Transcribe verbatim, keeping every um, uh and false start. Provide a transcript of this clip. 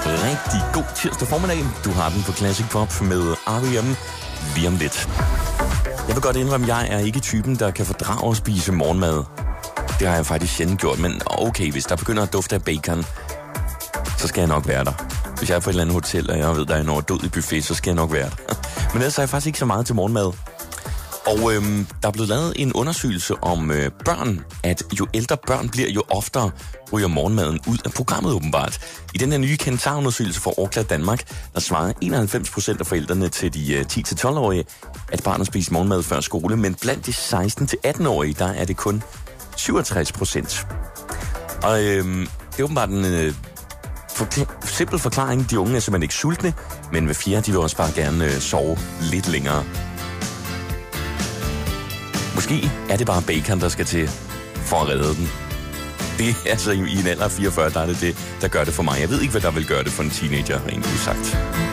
Rigtig god tirsdag formiddag. Du har den på Classic Pop med R E M lige om lidt. Jeg vil godt indrømme, at jeg er ikke typen, der kan fordrage at spise morgenmad. Det har jeg faktisk sjældent gjort, men okay, hvis der begynder at dufte af bacon, så skal jeg nok være der. Hvis jeg er på et eller andet hotel, og jeg ved, der er en overdådig buffet, så skal jeg nok være der. Men ellers er jeg faktisk ikke så meget til morgenmad. Og øhm, der er blevet lavet en undersøgelse om øh, børn, at jo ældre børn bliver, jo oftere ryger morgenmaden ud af programmet åbenbart. I den her nye Kantar-undersøgelse for Orkla Danmark, der svarer enoghalvfems procent af forældrene til de øh, ti til tolv-årige, at barnet spiser morgenmad før skole, men blandt de seksten til atten-årige, der er det kun syvogtres procent. Og øhm, det er åbenbart en øh, forkl- simpel forklaring. De unge er simpelthen ikke sultne, men hver fjerde, de vil også bare gerne øh, sove lidt længere. Måske er det bare bacon, der skal til for at redde den. Det er altså i en alder af fireogfyrre, der er det det, der gør det for mig. Jeg ved ikke, hvad der vil gøre det for en teenager, rent udsagt.